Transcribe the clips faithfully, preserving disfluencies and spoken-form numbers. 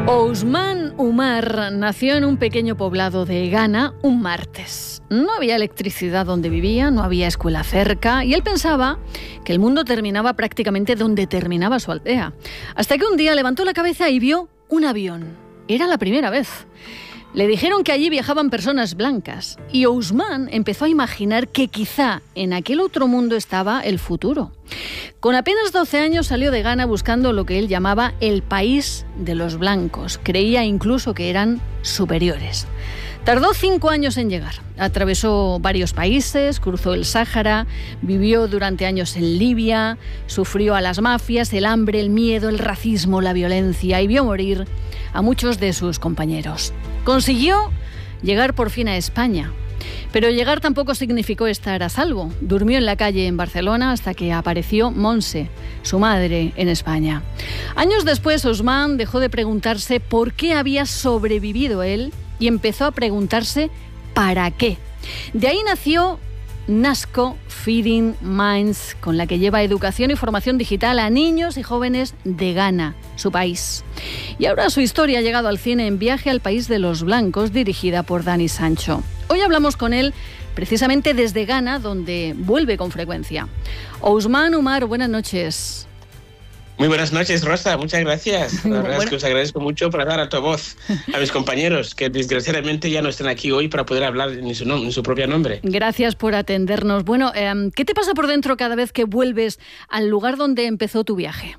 Ousmane Umar nació en un pequeño poblado de Ghana un martes. No había electricidad donde vivía, no había escuela cerca y él pensaba que el mundo terminaba prácticamente donde terminaba su aldea. Hasta que un día levantó la cabeza y vio un avión. Era la primera vez. Le dijeron que allí viajaban personas blancas y Ousmane empezó a imaginar que quizá en aquel otro mundo estaba el futuro. Con apenas doce años salió de Ghana buscando lo que él llamaba el país de los blancos. Creía incluso que eran superiores. Tardó cinco años en llegar. Atravesó varios países, cruzó el Sáhara, vivió durante años en Libia, sufrió a las mafias, el hambre, el miedo, el racismo, la violencia y vio morir a muchos de sus compañeros. Consiguió llegar por fin a España, pero llegar tampoco significó estar a salvo. Durmió en la calle en Barcelona hasta que apareció Montse, su madre, en España. Años después, Ousmane dejó de preguntarse por qué había sobrevivido él y empezó a preguntarse ¿para qué? De ahí nació NASCO Feeding Minds, con la que lleva educación y formación digital a niños y jóvenes de Ghana, su país. Y ahora su historia ha llegado al cine en Viaje al País de los Blancos, dirigida por Dani Sancho. Hoy hablamos con él precisamente desde Ghana, donde vuelve con frecuencia. Ousmane Umar, buenas noches. Muy buenas noches, Rosa. Muchas gracias. La verdad bueno. es que os agradezco mucho por dar a tu voz a mis compañeros, que desgraciadamente ya no están aquí hoy para poder hablar en su, en su propio nombre. Gracias por atendernos. Bueno, eh, ¿qué te pasa por dentro cada vez que vuelves al lugar donde empezó tu viaje?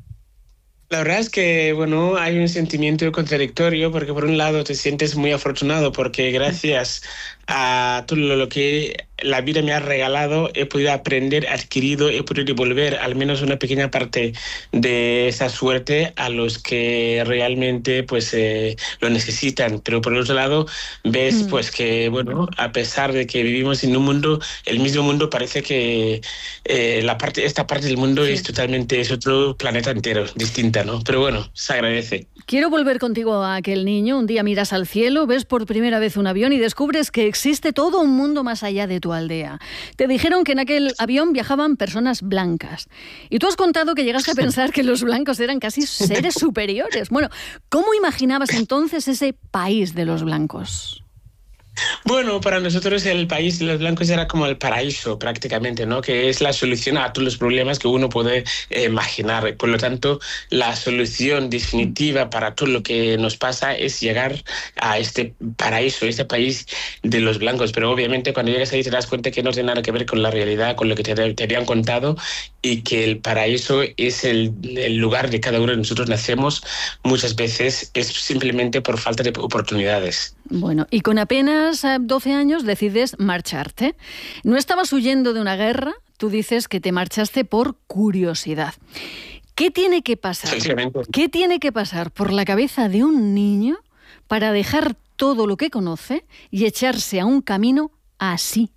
La verdad es que, bueno, hay un sentimiento contradictorio porque por un lado te sientes muy afortunado porque gracias a todo lo que la vida me ha regalado, he podido aprender, adquirido, he podido devolver al menos una pequeña parte de esa suerte a los que realmente pues eh, lo necesitan. Pero por otro lado ves mm. pues que, bueno, a pesar de que vivimos en un mundo, el mismo mundo, parece que eh, la parte, esta parte del mundo sí. es totalmente, es otro planeta entero, distinta, ¿no? Pero bueno, se agradece. Quiero volver contigo a aquel niño. Un día miras al cielo, ves por primera vez un avión y descubres que existe todo un mundo más allá de tu aldea. Te dijeron que en aquel avión viajaban personas blancas. Y tú has contado que llegaste a pensar que los blancos eran casi seres superiores. Bueno, ¿cómo imaginabas entonces ese país de los blancos? Bueno, para nosotros el país de los blancos era como el paraíso prácticamente, ¿no? Que es la solución a todos los problemas que uno puede eh, imaginar. Por lo tanto, la solución definitiva para todo lo que nos pasa es llegar a este paraíso, este país de los blancos. Pero obviamente cuando llegas ahí te das cuenta que no tiene nada que ver con la realidad, con lo que te, te habían contado, y que el paraíso es el, el lugar de cada uno de nosotros nacemos. Muchas veces es simplemente por falta de oportunidades. Bueno, y con apenas doce años decides marcharte. No estabas huyendo de una guerra, tú dices que te marchaste por curiosidad. ¿Qué tiene que pasar? ¿Qué tiene que pasar por la cabeza de un niño para dejar todo lo que conoce y echarse a un camino así?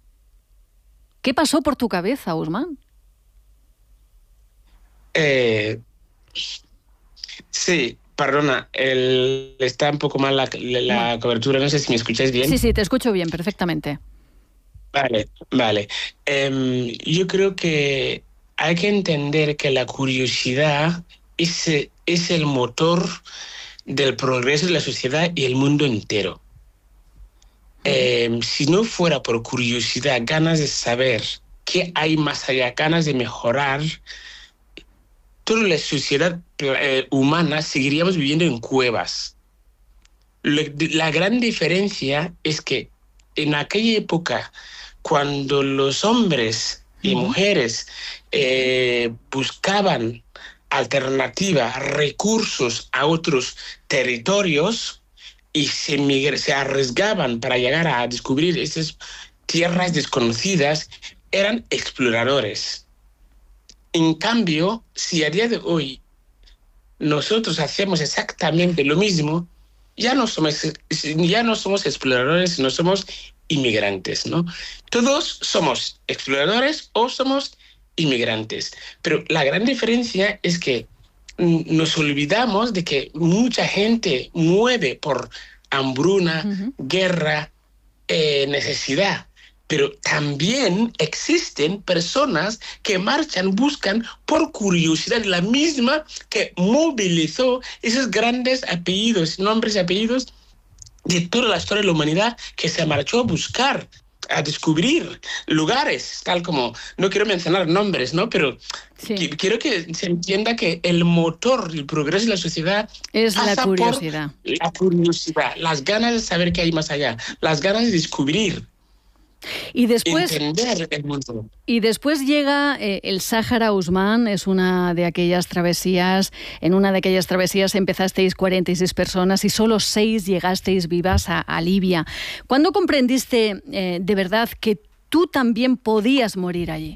¿Qué pasó por tu cabeza, Ousmane? Eh, sí. Perdona, el, está un poco mal la, la cobertura, no sé si me escucháis bien. Sí, sí, te escucho bien, perfectamente. Vale, vale. Um, yo creo que hay que entender que la curiosidad es, es el motor del progreso de la sociedad y el mundo entero. Um, si no fuera por curiosidad, ganas de saber qué hay más allá, ganas de mejorar, toda la sociedad eh, humana seguiríamos viviendo en cuevas. La, la gran diferencia es que en aquella época, cuando los hombres y mujeres eh, buscaban alternativas, recursos a otros territorios y se, migra- se arriesgaban para llegar a descubrir esas tierras desconocidas, eran exploradores. En cambio, si a día de hoy nosotros hacemos exactamente lo mismo, ya no somos, ya no somos exploradores, sino somos inmigrantes, ¿no? Todos somos exploradores o somos inmigrantes, pero la gran diferencia es que nos olvidamos de que mucha gente muere por hambruna, uh-huh. guerra, eh, necesidad. Pero también existen personas que marchan, buscan por curiosidad, la misma que movilizó esos grandes apellidos, nombres y apellidos de toda la historia de la humanidad, que se marchó a buscar, a descubrir lugares, tal como, no quiero mencionar nombres, ¿no? Pero sí. qu- quiero que se entienda que el motor del progreso de la sociedad Es la pasa por curiosidad. la curiosidad, las ganas de saber qué hay más allá, las ganas de descubrir, Y después, entender el mundo. y después llega eh, el Sáhara, Usman, es una de aquellas travesías, en una de aquellas travesías empezasteis cuarenta y seis personas y solo seis llegasteis vivas a, a Libia. ¿Cuándo comprendiste eh, de verdad que tú también podías morir allí?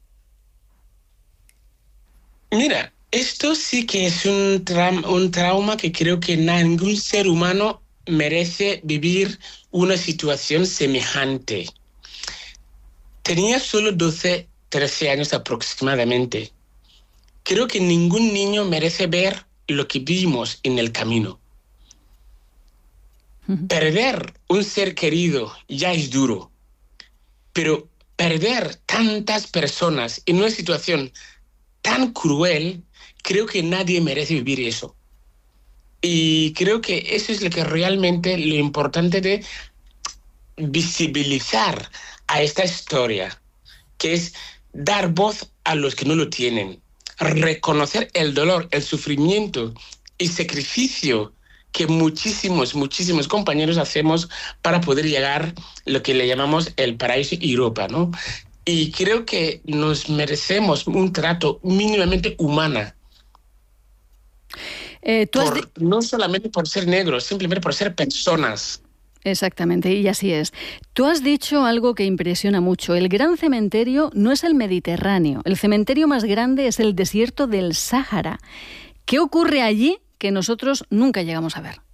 Mira, esto sí que es un, tra- un trauma que creo que ningún ser humano merece vivir una situación semejante. Tenía solo doce, trece años aproximadamente. Creo que ningún niño merece ver lo que vimos en el camino. Ujú. Perder un ser querido ya es duro, pero perder tantas personas en una situación tan cruel, creo que nadie merece vivir eso. Y creo que eso es lo que realmente lo importante de visibilizar a esta historia, que es dar voz a los que no lo tienen, reconocer el dolor, el sufrimiento y sacrificio que muchísimos, muchísimos compañeros hacemos para poder llegar a lo que le llamamos el paraíso Europa, ¿no? Y creo que nos merecemos un trato mínimamente humano. Eh, tú has Por, di- no solamente por ser negros, simplemente por ser personas. Exactamente, y así es. Tú has dicho algo que impresiona mucho. El gran cementerio no es el Mediterráneo. El cementerio más grande es el desierto del Sáhara. ¿Qué ocurre allí que nosotros nunca llegamos a ver?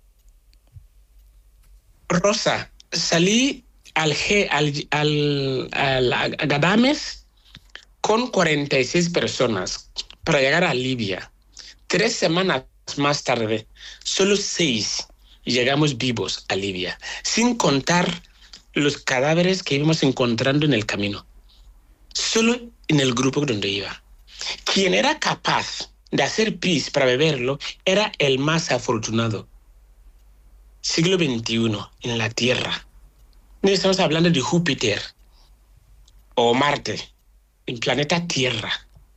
Rosa, salí al, G, al, al, al a Gadames con cuarenta y seis personas para llegar a Libia. Tres semanas más tarde, solo seis llegamos vivos a Libia, sin contar los cadáveres que íbamos encontrando en el camino. Solo en el grupo donde iba. Quien era capaz de hacer pis para beberlo era el más afortunado. Siglo veintiuno, en la Tierra. No estamos hablando de Júpiter o Marte, el planeta Tierra.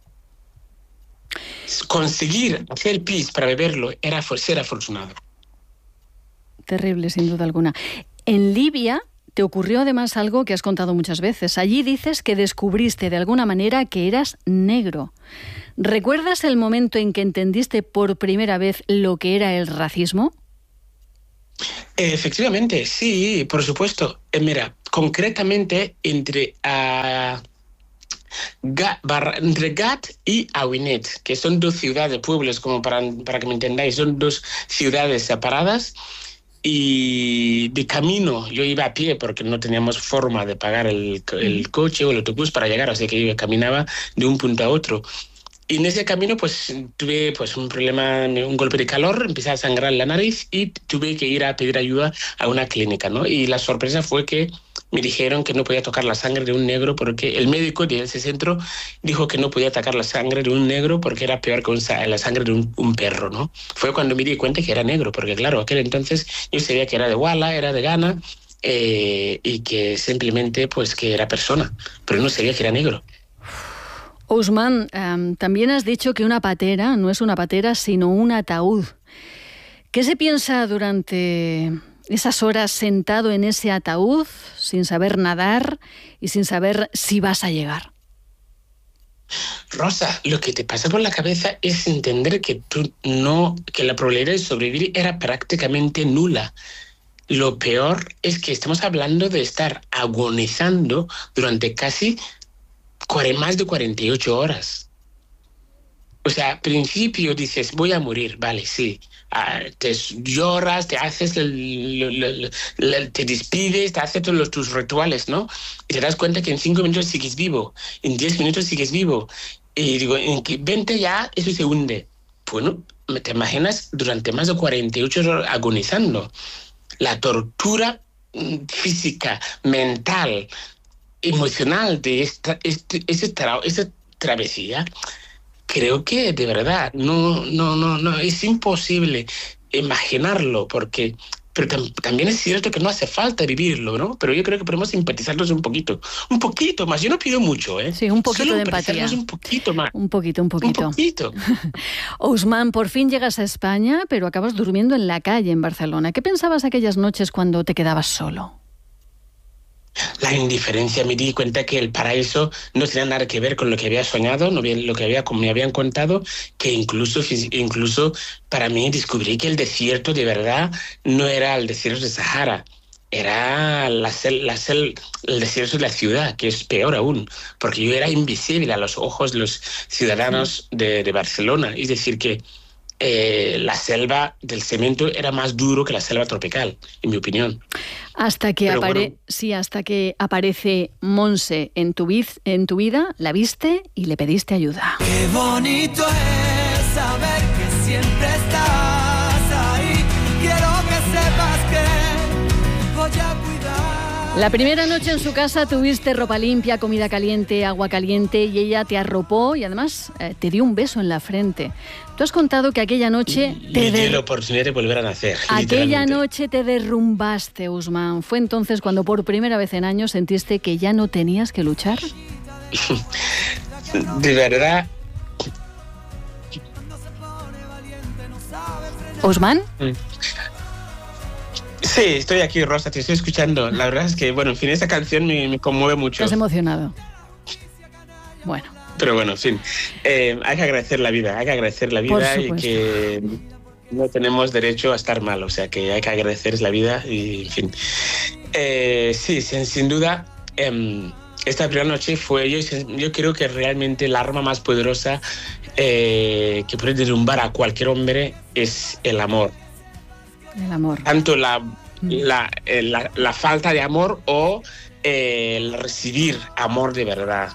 Conseguir hacer pis para beberlo era ser afortunado. Terrible, sin duda alguna. En Libia te ocurrió además algo que has contado muchas veces. Allí dices que descubriste de alguna manera que eras negro. ¿Recuerdas el momento en que entendiste por primera vez lo que era el racismo? Efectivamente, sí, por supuesto. Eh, mira, concretamente entre, uh, Gat, Barra, entre Gat y Awinet, que son dos ciudades, pueblos, como para, para que me entendáis, son dos ciudades separadas. Y de camino yo iba a pie porque no teníamos forma de pagar el, el coche o el autobús para llegar, así que yo caminaba de un punto a otro. Y en ese camino pues tuve pues un problema, un golpe de calor, empecé a sangrar la nariz y tuve que ir a pedir ayuda a una clínica, ¿no? Y la sorpresa fue que me dijeron que no podía tocar la sangre de un negro porque el médico de ese centro dijo que no podía tocar la sangre de un negro porque era peor que un, la sangre de un, un perro, ¿no? Fue cuando me di cuenta que era negro, porque claro, aquel entonces yo sabía que era de Walla, era de Ghana eh, y que simplemente pues que era persona, pero no sabía que era negro. Usman, um, también has dicho que una patera no es una patera, sino un ataúd. ¿Qué se piensa durante esas horas sentado en ese ataúd, sin saber nadar y sin saber si vas a llegar? Rosa, lo que te pasa por la cabeza es entender que tú no, que la probabilidad de sobrevivir era prácticamente nula. Lo peor es que estamos hablando de estar agonizando durante casi más de cuarenta y ocho horas. O sea, al principio dices, voy a morir, vale, sí. Uh, te lloras, te haces, el, el, el, el, te despides, te haces todos los, tus rituales, ¿no? Y te das cuenta que en cinco minutos sigues vivo, en diez minutos sigues vivo. Y digo, en veinte ya eso se hunde. Bueno, te imaginas durante más de cuarenta y ocho horas agonizando. La tortura física, mental, emocional de esta, este, este tra, esta travesía, creo que de verdad no, no, no, no es imposible imaginarlo, porque pero tam, también es cierto que no hace falta vivirlo, ¿no? Pero yo creo que podemos empatizarnos un poquito, un poquito más. Yo no pido mucho, ¿eh? Sí, un poquito Solo de empatía. Un poquito más. Un poquito, un poquito. Un poquito. Ousmane, por fin llegas a España, pero acabas durmiendo en la calle en Barcelona. ¿Qué pensabas aquellas noches cuando te quedabas solo? La indiferencia. Me di cuenta que el paraíso no tenía nada que ver con lo que había soñado, no bien lo que había, me habían contado, que incluso, incluso para mí descubrí que el desierto de verdad no era el desierto de Sahara, era la sel, la sel, el desierto de la ciudad, que es peor aún, porque yo era invisible a los ojos de los ciudadanos de, de Barcelona. Es decir, que Eh, la selva del cemento era más duro que la selva tropical, en mi opinión. Hasta que, apare bueno. sí, hasta que aparece Monse en tu, en tu vida, la viste y le pediste ayuda. Qué bonito es saber que siempre estás ahí. Quiero que sepas que voy a cuidar. La primera noche en su casa tuviste ropa limpia, comida caliente, agua caliente y ella te arropó y además eh, te dio un beso en la frente. Tú has contado que aquella noche te me dio la oportunidad de volver a nacer. Aquella noche te derrumbaste, Ousmane. ¿Fue entonces cuando por primera vez en años sentiste que ya no tenías que luchar? De verdad. ¿Ousmane? Mm. Sí, estoy aquí, Rosa, te estoy escuchando. La verdad es que, bueno, en fin, esta canción me, me conmueve mucho. ¿Te has emocionado? Bueno. Pero bueno, en fin, eh, hay que agradecer la vida, hay que agradecer la vida y que no tenemos derecho a estar mal, o sea que hay que agradecer la vida y, en fin. Eh, sí, sin, sin duda, eh, esta primera noche fue, yo, yo creo que realmente el arma más poderosa eh, que puede derrumbar a cualquier hombre es el amor. El amor. Tanto la, la, la, la falta de amor o eh, el recibir amor de verdad.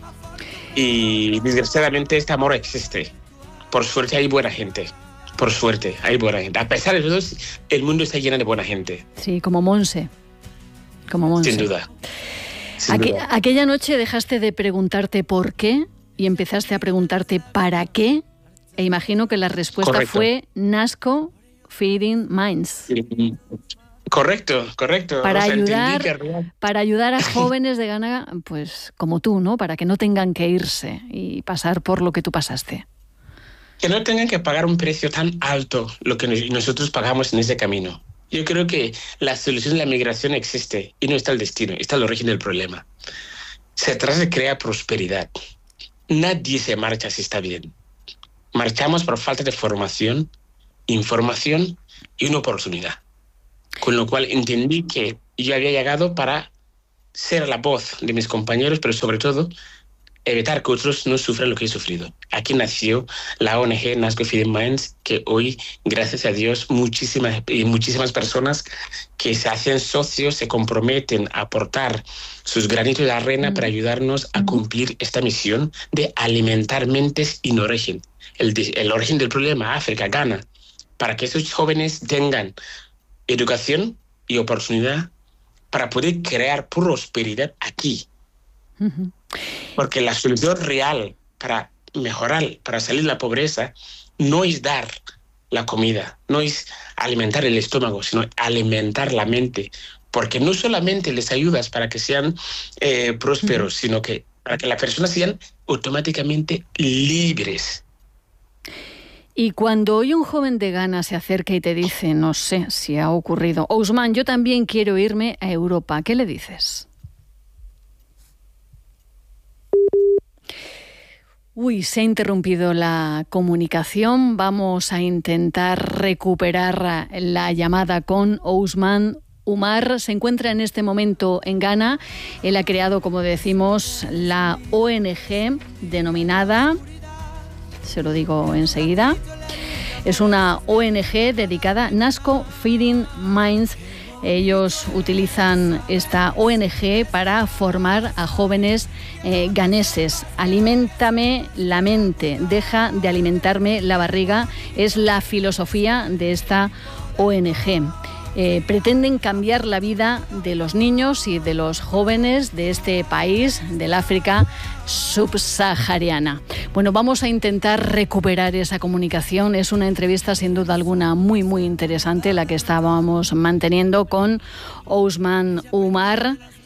Y desgraciadamente este amor existe. Por suerte hay buena gente. Por suerte hay buena gente. A pesar de todo, el mundo está lleno de buena gente. Sí, como Monse. Como Monse. Sin duda. Sin Aqu duda. Aquella noche dejaste de preguntarte por qué y empezaste a preguntarte para qué. E imagino que la respuesta Correcto. fue Nasco Feeding Minds. Correcto, correcto. Para, o sea, ayudar, que... para ayudar a jóvenes de Ghana, pues como tú, ¿no? Para que no tengan que irse y pasar por lo que tú pasaste. Que no tengan que pagar un precio tan alto lo que nosotros pagamos en ese camino. Yo creo que la solución de la migración existe y no está el destino, está el origen del problema. Se trata de crear prosperidad. Nadie se marcha si está bien. Marchamos por falta de formación, información y una oportunidad. Con lo cual entendí que yo había llegado para ser la voz de mis compañeros, pero sobre todo evitar que otros no sufran lo que he sufrido. Aquí nació la O N G Nasco Feeding Minds, que hoy, gracias a Dios, muchísimas, y muchísimas personas que se hacen socios, se comprometen a aportar sus granitos de arena mm. para ayudarnos a cumplir esta misión de alimentar mentes en origen. El, el origen del problema, África, Ghana, para que esos jóvenes tengan educación y oportunidad para poder crear prosperidad aquí. Uh-huh. Porque la solución real para mejorar, para salir de la pobreza, no es dar la comida, no es alimentar el estómago, sino alimentar la mente. Porque no solamente les ayudas para que sean eh, prósperos, uh-huh. sino que para que las personas sean automáticamente libres. Y cuando hoy un joven de Ghana se acerca y te dice, no sé si ha ocurrido, Ousmane, yo también quiero irme a Europa, ¿qué le dices? Uy, se ha interrumpido la comunicación. Vamos a intentar recuperar la llamada con Ousmane Umar. Se encuentra en este momento en Ghana. Él ha creado, como decimos, la O N G denominada... se lo digo enseguida. Es una O N G dedicada, Nasco Feeding Minds. Ellos utilizan esta O N G para formar a jóvenes eh, ganeses. Aliméntame la mente, deja de alimentarme la barriga. Es la filosofía de esta O N G. eh, pretenden cambiar la vida de los niños y de los jóvenes de este país, del África subsahariana. Bueno, vamos a intentar recuperar esa comunicación. Es una entrevista sin duda alguna muy, muy interesante la que estábamos manteniendo con Ousmane Oumar.